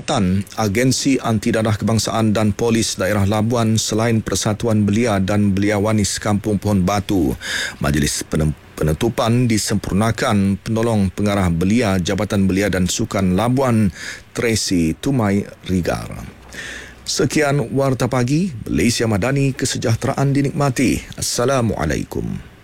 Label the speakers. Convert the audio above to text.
Speaker 1: Jabatan Agensi Anti Dadah Kebangsaan dan Polis Daerah Labuan selain Persatuan Belia dan Belia Wanis Kampung Pohon Batu. Majlis penutupan disempurnakan penolong pengarah belia Jabatan Belia dan Sukan Labuan, Tracy Tumai Rigar. Sekian Warta Pagi, Malaysia Madani, kesejahteraan dinikmati. Assalamualaikum.